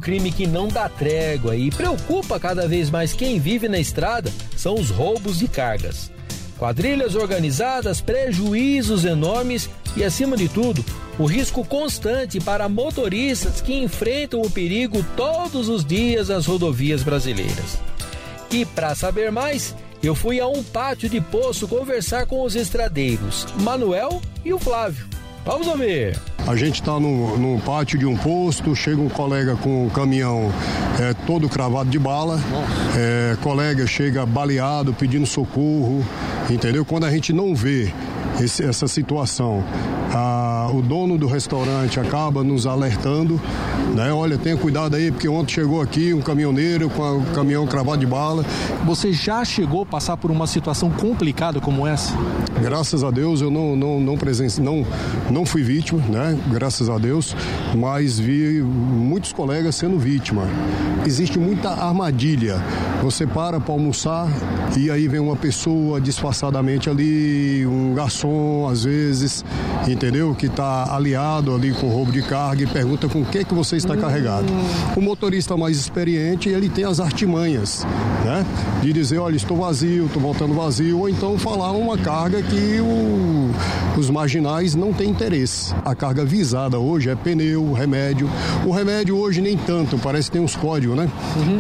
crime que não dá trégua e preocupa cada vez mais quem vive na estrada são os roubos de cargas. Quadrilhas organizadas, prejuízos enormes e, acima de tudo, o risco constante para motoristas que enfrentam o perigo todos os dias nas rodovias brasileiras. E para saber mais, eu fui a um pátio de posto conversar com os estradeiros, Manuel e o Flávio. Vamos ouvir. A gente está no pátio de um posto, chega um colega com um caminhão todo cravado de bala, colega chega baleado, pedindo socorro, entendeu? Quando a gente não vê essa situação, o dono do restaurante acaba nos alertando, né? Olha, tenha cuidado aí, porque ontem chegou aqui um caminhoneiro com o caminhão cravado de bala. Você já chegou a passar por uma situação complicada como essa? Graças a Deus eu não fui vítima, né? Graças a Deus, mas vi muitos colegas sendo vítima. Existe muita armadilha. Você para almoçar e aí vem uma pessoa disfarçadamente ali, um garçom às vezes, entendeu? Que está aliado ali com roubo de carga e pergunta com o que você está carregado. O motorista mais experiente, ele tem as artimanhas, né? De dizer, olha, estou vazio, estou voltando vazio, ou então falar uma carga que os marginais não têm interesse. A carga visada hoje é pneu, remédio. O remédio hoje nem tanto, parece que tem uns códigos, né?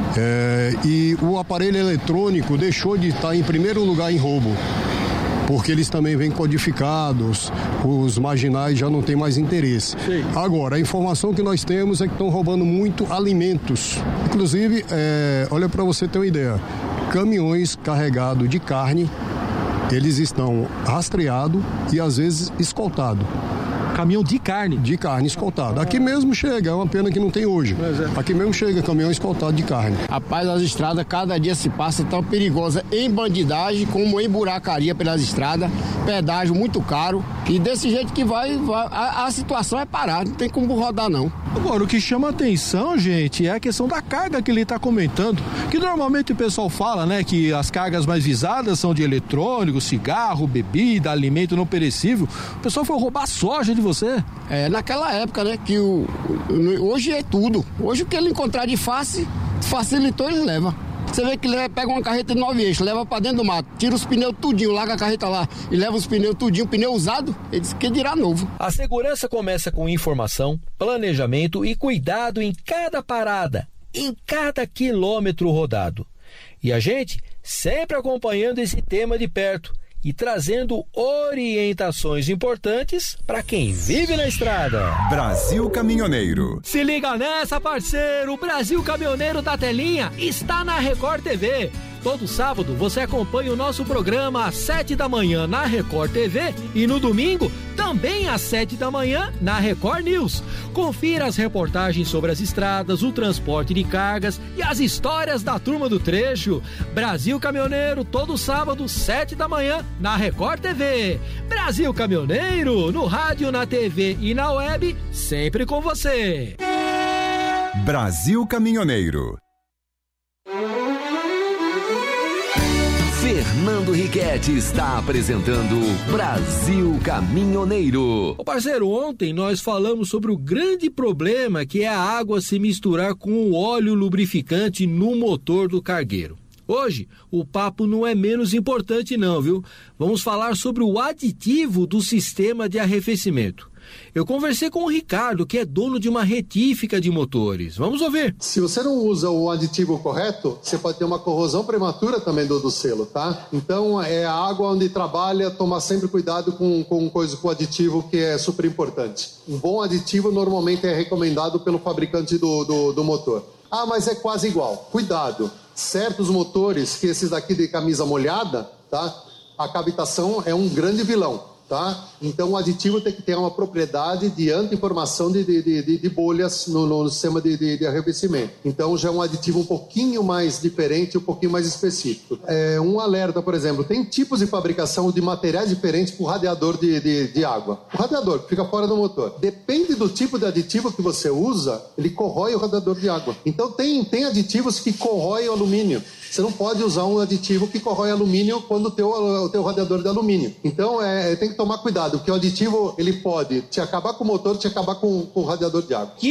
E o aparelho eletrônico deixou de estar em primeiro lugar em roubo, porque eles também vêm codificados, os marginais já não têm mais interesse. Sim. Agora, a informação que nós temos é que estão roubando muito alimentos. Inclusive, olha para você ter uma ideia, caminhões carregados de carne, eles estão rastreados e às vezes escoltados. Caminhão de carne? De carne escoltado. Aqui mesmo chega, é uma pena que não tem hoje. Aqui mesmo chega caminhão escoltado de carne. Rapaz, as estradas cada dia se passa tão perigosa em bandidagem como em buracaria pelas estradas, pedágio muito caro e desse jeito que vai a situação é parar, não tem como rodar não. Agora, o que chama a atenção, gente, é a questão da carga que ele está comentando, que normalmente o pessoal fala, né, que as cargas mais visadas são de eletrônico, cigarro, bebida, alimento não perecível. O pessoal foi roubar soja de você. Naquela época, né, que hoje é tudo. Hoje o que ele encontrar de facilitou, ele leva. Você vê que ele pega uma carreta de 9 eixos, leva pra dentro do mato, tira os pneus tudinho, larga a carreta lá e leva os pneus tudinho, pneu usado, ele diz que dirá novo. A segurança começa com informação, planejamento e cuidado em cada parada, em cada quilômetro rodado. E a gente sempre acompanhando esse tema de perto e trazendo orientações importantes para quem vive na estrada. Brasil Caminhoneiro. Se liga nessa, parceiro! O Brasil Caminhoneiro da Telinha está na Record TV. Todo sábado você acompanha o nosso programa às 7 da manhã na Record TV e no domingo também às 7 da manhã na Record News. Confira as reportagens sobre as estradas, o transporte de cargas e as histórias da turma do trecho. Brasil Caminhoneiro, todo sábado, 7 da manhã na Record TV. Brasil Caminhoneiro, no rádio, na TV e na web, sempre com você. Brasil Caminhoneiro. Fernando Riquetti está apresentando Brasil Caminhoneiro. Ô parceiro, ontem nós falamos sobre o grande problema que é a água se misturar com o óleo lubrificante no motor do cargueiro. Hoje, o papo não é menos importante não, viu? Vamos falar sobre o aditivo do sistema de arrefecimento. Eu conversei com o Ricardo, que é dono de uma retífica de motores. Vamos ouvir. Se você não usa o aditivo correto, você pode ter uma corrosão prematura também do selo, tá? Então, é a água onde trabalha, tomar sempre cuidado com o aditivo, que é super importante. Um bom aditivo normalmente é recomendado pelo fabricante do motor. Ah, mas é quase igual. Cuidado. Certos motores, que esses daqui de camisa molhada, tá? A cavitação é um grande vilão. Tá? Então o aditivo tem que ter uma propriedade de anti-formação de bolhas no sistema de arrefecimento. Então já é um aditivo um pouquinho mais diferente, um pouquinho mais específico. Um alerta, por exemplo, tem tipos de fabricação de materiais diferentes para o radiador de água. O radiador que fica fora do motor. Depende do tipo de aditivo que você usa, ele corrói o radiador de água. Então tem aditivos que corroem o alumínio. Você não pode usar um aditivo que corrói alumínio quando o teu radiador de alumínio. Então, tem que tomar cuidado, porque o aditivo ele pode te acabar com o motor, te acabar com o radiador de água.